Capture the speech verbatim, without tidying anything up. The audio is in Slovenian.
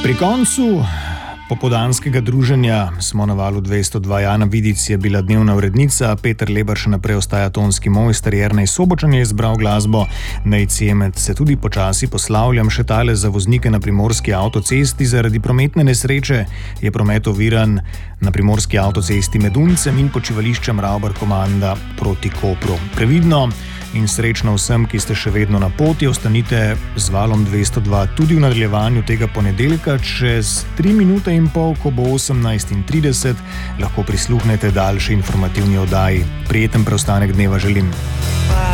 Pri koncu popoldanskega druženja smo na valu dvesto dva. Jana Vidic je bila dnevna urednica, Peter Lebar še naprej ostaja tonski mojster, Jernej Sobočan je izbral glasbo, Nej Ciemet se tudi počasi poslavljam, še tale za voznike na primorski avtocesti. Zaradi prometne nesreče je promet oviran na primorski avtocesti med Uncem in počivališčem Ravbar-Komanda proti Kopru. Previdno in srečno vsem, ki ste še vedno na poti. Ostanite z valom dvesto dva tudi v nadaljevanju tega ponedeljka. Čez tri minute in pol, ko bo osemnajst in trideset, lahko prisluhnete daljši informativni oddaji. Prijeten preostanek dneva želim.